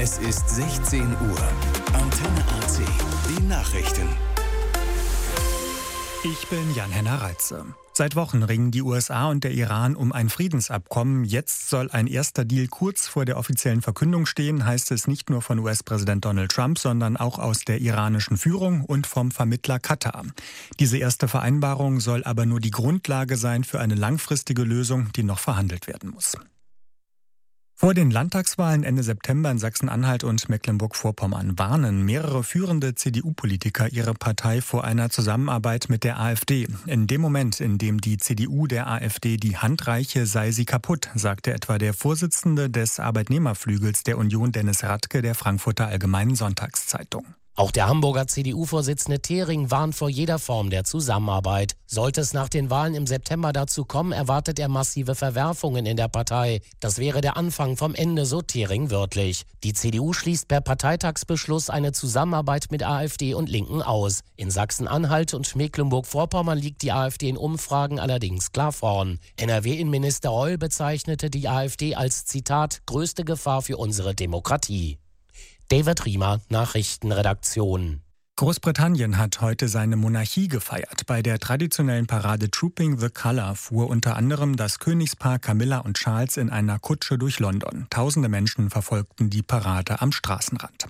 Es ist 16 Uhr. Antenne AC. Die Nachrichten. Ich bin Jan-Henner Reitze. Seit Wochen ringen die USA und der Iran um ein Friedensabkommen. Jetzt soll ein erster Deal kurz vor der offiziellen Verkündung stehen, heißt es nicht nur von US-Präsident Donald Trump, sondern auch aus der iranischen Führung und vom Vermittler Katar. Diese erste Vereinbarung soll aber nur die Grundlage sein für eine langfristige Lösung, die noch verhandelt werden muss. Vor den Landtagswahlen Ende September in Sachsen-Anhalt und Mecklenburg-Vorpommern warnen mehrere führende CDU-Politiker ihre Partei vor einer Zusammenarbeit mit der AfD. In dem Moment, in dem die CDU der AfD die Hand reiche, sei sie kaputt, sagte etwa der Vorsitzende des Arbeitnehmerflügels der Union, Dennis Radke, der Frankfurter Allgemeinen Sonntagszeitung. Auch der Hamburger CDU-Vorsitzende Thering warnt vor jeder Form der Zusammenarbeit. Sollte es nach den Wahlen im September dazu kommen, erwartet er massive Verwerfungen in der Partei. Das wäre der Anfang vom Ende, so Thering wörtlich. Die CDU schließt per Parteitagsbeschluss eine Zusammenarbeit mit AfD und Linken aus. In Sachsen-Anhalt und Mecklenburg-Vorpommern liegt die AfD in Umfragen allerdings klar vorn. NRW-Innenminister Reul bezeichnete die AfD als, Zitat, größte Gefahr für unsere Demokratie. David Riemer, Nachrichtenredaktion. Großbritannien hat heute seine Monarchie gefeiert. Bei der traditionellen Parade Trooping the Colour fuhr unter anderem das Königspaar Camilla und Charles in einer Kutsche durch London. Tausende Menschen verfolgten die Parade am Straßenrand.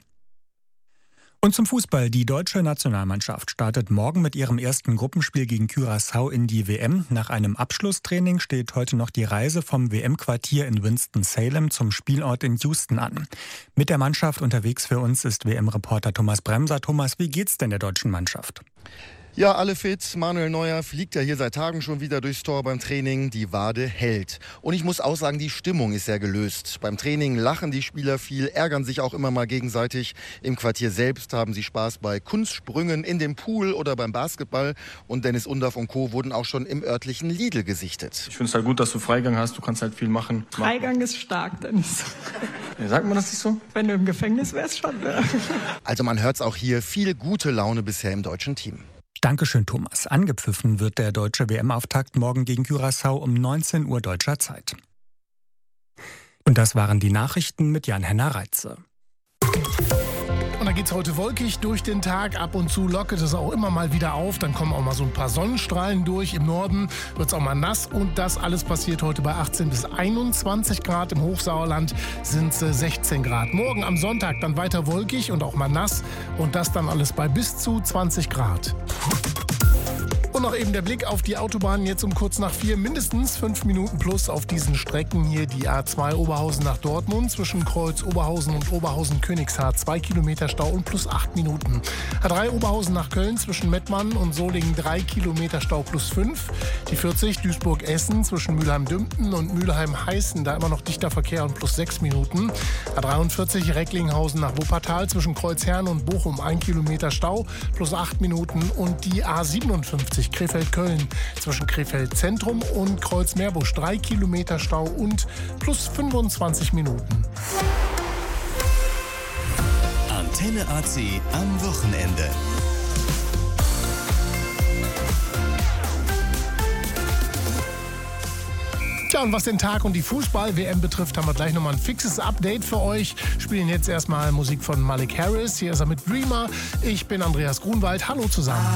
Und zum Fußball. Die deutsche Nationalmannschaft startet morgen mit ihrem ersten Gruppenspiel gegen Curaçao in die WM. Nach einem Abschlusstraining steht heute noch die Reise vom WM-Quartier in Winston-Salem zum Spielort in Houston an. Mit der Mannschaft unterwegs für uns ist WM-Reporter Thomas Bremser. Thomas, wie geht's denn der deutschen Mannschaft? Ja, alle fit. Manuel Neuer fliegt ja hier seit Tagen schon wieder durchs Tor beim Training. Die Wade hält. Und ich muss auch sagen, die Stimmung ist sehr gelöst. Beim Training lachen die Spieler viel, ärgern sich auch immer mal gegenseitig. Im Quartier selbst haben sie Spaß bei Kunstsprüngen in dem Pool oder beim Basketball. Und Dennis Undaff und Co. wurden auch schon im örtlichen Lidl gesichtet. Ich finde es halt gut, dass du Freigang hast. Du kannst halt viel machen. Freigang ist stark, Dennis. Ja, sagt man das nicht so? Wenn du im Gefängnis wärst, schon. Ja. Also man hört es auch hier. Viel gute Laune bisher im deutschen Team. Dankeschön, Thomas. Angepfiffen wird der deutsche WM-Auftakt morgen gegen Curaçao um 19 Uhr deutscher Zeit. Und das waren die Nachrichten mit Jan-Henner Reitze. Und da geht's heute wolkig durch den Tag. Ab und zu lockert es auch immer mal wieder auf. Dann kommen auch mal so ein paar Sonnenstrahlen durch. Im Norden wird's auch mal nass. Und das alles passiert heute bei 18 bis 21 Grad. Im Hochsauerland sind es 16 Grad. Morgen am Sonntag dann weiter wolkig und auch mal nass. Und das dann alles bei bis zu 20 Grad. Und noch eben der Blick auf die Autobahn jetzt um kurz nach 4. Mindestens 5 Minuten plus auf diesen Strecken hier. Die A2 Oberhausen nach Dortmund zwischen Kreuz Oberhausen und Oberhausen-Königshardt 2 Kilometer Stau und plus 8 Minuten. A3 Oberhausen nach Köln zwischen Mettmann und Solingen 3 Kilometer Stau plus 5. Die 40 Duisburg-Essen zwischen Mülheim-Dümpten und Mülheim-Heißen, da immer noch dichter Verkehr und plus 6 Minuten. A43 Recklinghausen nach Wuppertal zwischen Kreuzherrn und Bochum 1 Kilometer Stau plus 8 Minuten. Und die A57 Krefeld-Köln zwischen Krefeld-Zentrum und Kreuz-Meerbusch 3 Kilometer Stau und plus 25 Minuten. Antenne AC am Wochenende. Tja, und was den Tag und die Fußball-WM betrifft, haben wir gleich nochmal ein fixes Update für euch. Spielen jetzt erstmal Musik von Malik Harris. Hier ist er mit Dreamer. Ich bin Andreas Grunwald. Hallo zusammen.